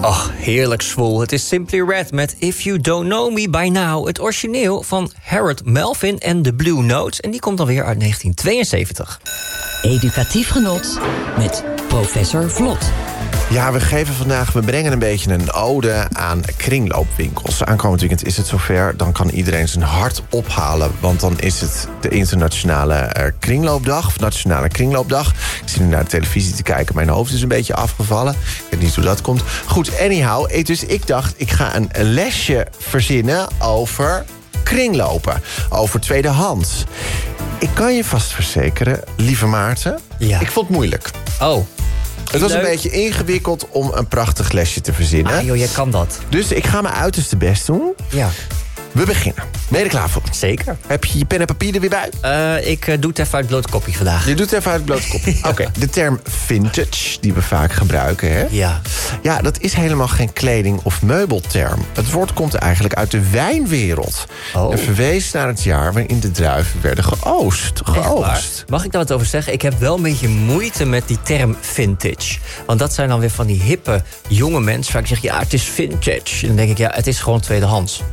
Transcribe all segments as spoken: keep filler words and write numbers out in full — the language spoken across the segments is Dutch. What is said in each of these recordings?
Ach, heerlijk zwoel. Het is Simply Red met If You Don't Know Me By Now. Het origineel van Harold Melvin en The Blue Notes. En die komt dan weer uit negentien tweeënzeventig. Educatief genot met professor Vlot. Ja, we geven vandaag, we brengen een beetje een ode aan kringloopwinkels. Aankomend weekend is het zover, dan kan iedereen zijn hart ophalen. Want dan is het de internationale uh, kringloopdag, of nationale kringloopdag. Ik zit nu naar de televisie te kijken, mijn hoofd is een beetje afgevallen. Ik weet niet hoe dat komt. Goed, anyhow, dus ik dacht, ik ga een lesje verzinnen over kringlopen. Over tweedehands. Ik kan je vast verzekeren, lieve Maarten, Ja. ik vond het moeilijk. Oh. Het was Leuk. een beetje ingewikkeld om een prachtig lesje te verzinnen. Ah joh, jij kan dat. Dus ik ga mijn uiterste best doen. Ja, We beginnen. Ben je er klaar voor? zeker. Heb je je pen en papier er weer bij? Uh, ik uh, doe het even uit blote kopje vandaag. Je doet het even uit het blote kopje. Ja. Oké, de term vintage, die we vaak gebruiken, hè? Ja. Ja, dat is helemaal geen kleding- of meubelterm. Het woord komt eigenlijk uit de wijnwereld. Oh. En verwees naar het jaar waarin de druiven werden geoogst. Echt waar? geoogst. Mag ik daar wat over zeggen? Ik heb wel een beetje moeite met die term vintage. Want dat zijn dan weer van die hippe jonge mensen. Vaak zeggen, ja, het is vintage. En dan denk ik, ja, het is gewoon tweedehands.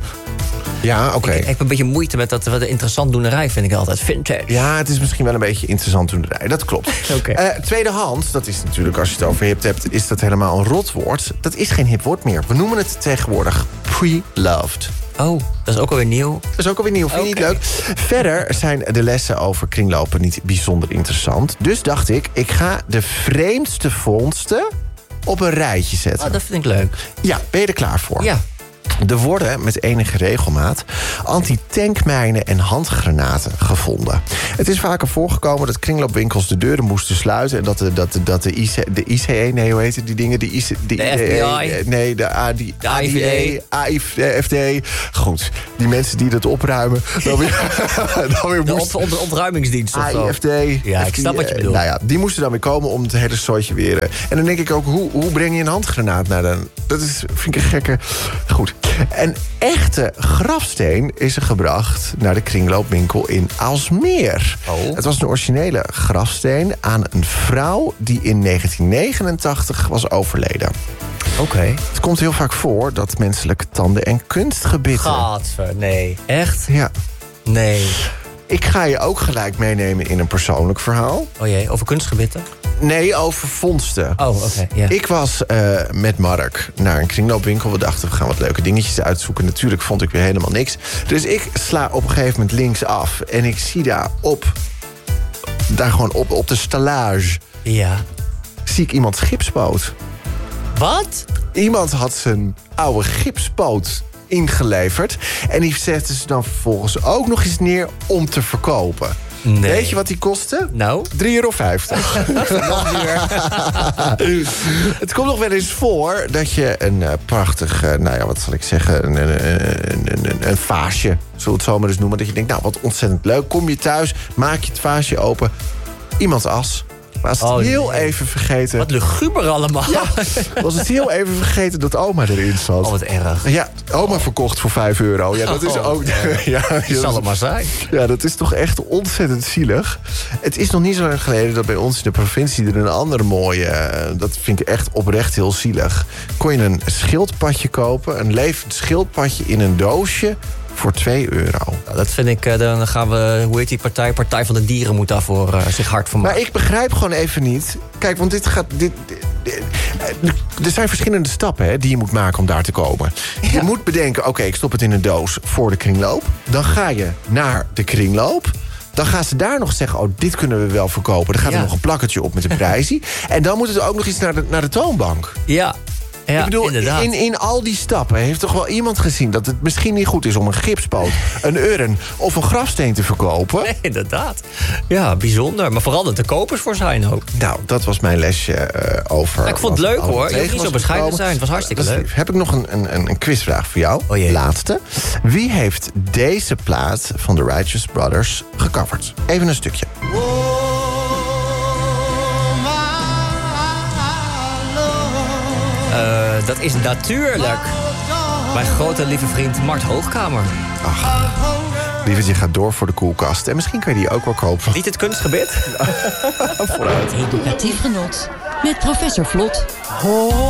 Ja, oké. Ik, ik heb een beetje moeite met dat. Wat een interessant doenerij vind ik altijd. Vintage. Ja, het is misschien wel een beetje interessant doenerij. Dat klopt. Oké. Eh, tweedehands, dat is natuurlijk, als je het over hip hebt, is dat helemaal een rotwoord. Dat is geen hip woord meer. We noemen het tegenwoordig pre-loved. Oh, dat is ook alweer nieuw. Dat is ook alweer nieuw, vind je Oké. niet leuk? Verder zijn de lessen over kringlopen niet bijzonder interessant. Dus dacht ik, ik ga de vreemdste vondsten op een rijtje zetten. Oh, dat vind ik leuk. Ja, ben je er klaar voor? Ja. Er worden met enige regelmaat anti-tankmijnen en handgranaten gevonden. Het is vaker voorgekomen dat kringloopwinkels de deuren moesten sluiten en dat de, dat de, dat de, I C, de I C E, nee, hoe heet het, die dingen? De, I C, de, De I D E, F B I? Nee, de, A, die, De A I V D, A I A I F D. Goed, die mensen die dat opruimen, dan weer, dan weer De moesten... ont- ont- ontruimingsdienst of zo. A I F D. Ja, ik snap wat je bedoelt. Nou ja, die moesten dan weer komen om het hele soortje weer... eh, En dan denk ik ook, hoe, hoe breng je een handgranaat naar de... Dat is, vind ik een gekke... Goed. Een echte grafsteen is er gebracht naar de kringloopwinkel in Aalsmeer. Oh. Het was een originele grafsteen aan een vrouw die in negentien negenentachtig was overleden. Oké. Het komt heel vaak voor dat menselijke tanden en kunstgebitten... Gadver, nee. Echt? Ja. Nee. Ik ga je ook gelijk meenemen in een persoonlijk verhaal. Oh jee, over kunstgebitten? Nee, over vondsten. Oh, oké, ja. Ik was uh, met Mark naar een kringloopwinkel. We dachten, we gaan wat leuke dingetjes uitzoeken. Natuurlijk vond ik weer helemaal niks. Dus ik sla op een gegeven moment links af. En ik zie daar op... Daar gewoon op, op de stallage... Ja. zie ik iemand gipspoot. Wat? Iemand had zijn oude gipspoot ingeleverd. En die zetten ze dan vervolgens ook nog eens neer om te verkopen. Nee. Weet je wat die kostte? Nou? drie euro vijftig. Het komt nog wel eens voor dat je een uh, prachtig, uh, nou ja, wat zal ik zeggen, een, een, een, een, een vaasje, zullen we het zo maar eens noemen. Dat je denkt, nou, wat ontzettend leuk. Kom je thuis, maak je het vaasje open. Iemands as. Was het Oh, heel nee. even vergeten. Wat luguber allemaal. Ja, was het heel even vergeten dat oma erin zat. Oh, wat erg. Ja, oma verkocht voor vijf euro. Ja, dat is Oh, ook... Ja, Die zal het maar zijn. ja, dat is toch echt ontzettend zielig. Het is nog niet zo lang geleden dat bij ons in de provincie... er een andere mooie, uh, dat vind ik echt oprecht heel zielig... kon je een schildpadje kopen, een levend schildpadje in een doosje... voor twee euro. Nou, dat vind ik, uh, dan gaan we, hoe heet die partij? Partij van de Dieren moet daarvoor uh, zich hard voor maken. Maar ik begrijp gewoon even niet... Kijk, want dit gaat... Dit, dit, dit- er zijn verschillende stappen hè, die je moet maken om daar te komen. Je Ja. moet bedenken, oké, ik stop het in een doos voor de kringloop. Dan ga je naar de kringloop. Dan gaan ze daar nog zeggen, oh, dit kunnen we wel verkopen. Dan gaat Ja. er nog een plakkertje op met de prijzie. En dan moet het ook nog iets naar de, naar de toonbank. Ja, ja ik bedoel, inderdaad. in, in al die stappen heeft toch wel iemand gezien... dat het misschien niet goed is om een gipspoot, een urn of een grafsteen te verkopen? Nee, inderdaad. Ja, bijzonder. Maar vooral dat er kopers voor zijn ook. Nou, dat was mijn lesje uh, over... Ja, ik vond het wat leuk, allemaal hoor. Je hoeft tegen niet zo was bescheiden gekomen. zijn. Het was hartstikke Dat is leuk. lief. Heb ik nog een, een, een quizvraag voor jou. Oh jee. Laatste. Wie heeft deze plaat van de Righteous Brothers gecoverd? Even een stukje. Uh, dat is natuurlijk mijn grote lieve vriend Mart Hoogkamer. Ach, lieverd, je gaat door voor de koelkast. En misschien kan je die ook wel kopen. Niet het kunstgebit? Vooruit. Educatief genot met professor Vlot.